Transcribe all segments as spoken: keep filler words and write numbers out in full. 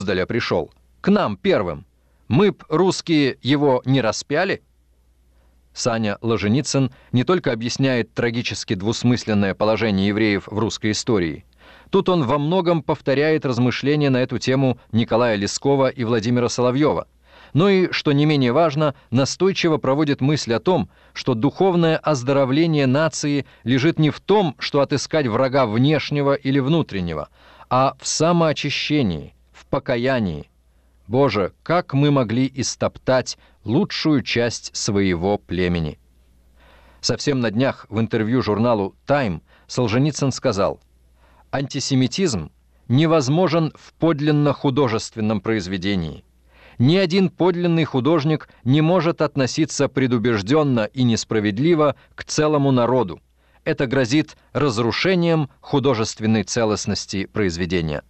издаля пришел, к нам первым. Мы б, русские, его не распяли?» Саня Ложеницын не только объясняет трагически двусмысленное положение евреев в русской истории. Тут он во многом повторяет размышления на эту тему Николая Лескова и Владимира Соловьева, но и, что не менее важно, настойчиво проводит мысль о том, что духовное оздоровление нации лежит не в том, что отыскать врага внешнего или внутреннего, а в самоочищении, в покаянии. Боже, как мы могли истоптать лучшую часть своего племени! Совсем на днях в интервью журналу «Тайм» Солженицын сказал: «Антисемитизм невозможен в подлинно художественном произведении. Ни один подлинный художник не может относиться предубежденно и несправедливо к целому народу. Это грозит разрушением художественной целостности произведения».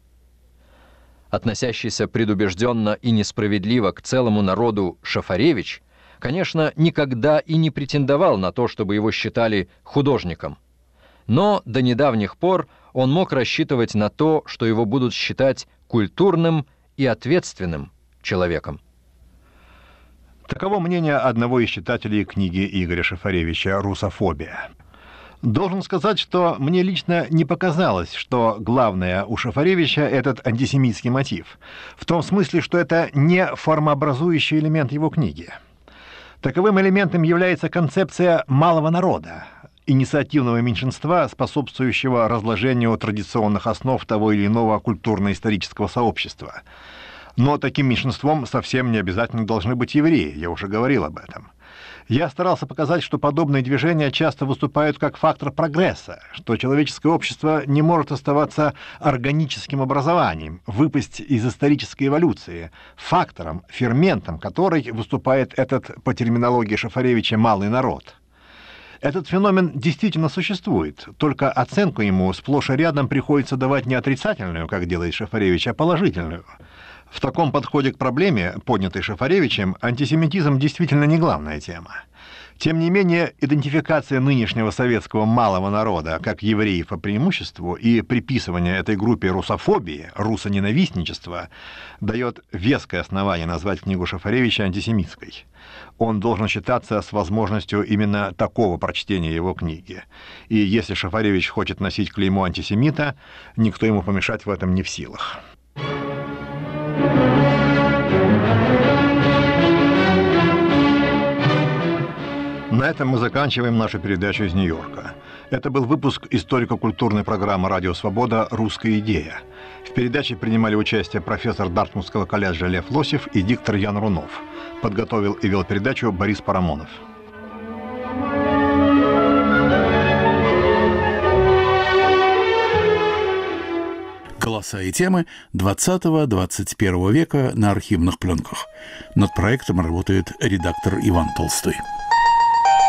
Относящийся предубежденно и несправедливо к целому народу Шафаревич, конечно, никогда и не претендовал на то, чтобы его считали художником. Но до недавних пор он мог рассчитывать на то, что его будут считать культурным и ответственным человеком. Таково мнение одного из читателей книги Игоря Шафаревича «Русофобия». Должен сказать, что мне лично не показалось, что главное у Шафаревича этот антисемитский мотив, в том смысле, что это не формообразующий элемент его книги. Таковым элементом является концепция малого народа, инициативного меньшинства, способствующего разложению традиционных основ того или иного культурно-исторического сообщества. Но таким меньшинством совсем не обязательно должны быть евреи, я уже говорил об этом. Я старался показать, что подобные движения часто выступают как фактор прогресса, что человеческое общество не может оставаться органическим образованием, выпасть из исторической эволюции, фактором, ферментом которой выступает этот, по терминологии Шафаревича, малый народ. Этот феномен действительно существует, только оценку ему сплошь и рядом приходится давать не отрицательную, как делает Шафаревич, а положительную. В таком подходе к проблеме, поднятой Шафаревичем, антисемитизм действительно не главная тема. Тем не менее, идентификация нынешнего советского малого народа как евреев по преимуществу и приписывание этой группе русофобии, русоненавистничества, дает веское основание назвать книгу Шафаревича антисемитской. Он должен считаться с возможностью именно такого прочтения его книги. И если Шафаревич хочет носить клеймо антисемита, никто ему помешать в этом не в силах. На этом мы заканчиваем нашу передачу из Нью-Йорка. Это был выпуск историко-культурной программы «Радио Свобода. Русская идея». В передаче принимали участие профессор Дартмутского колледжа Лев Лосев и диктор Ян Рунов. Подготовил и вел передачу Борис Парамонов. Голоса и темы двадцатого-двадцать первого века на архивных пленках. Над проектом работает редактор Иван Толстой.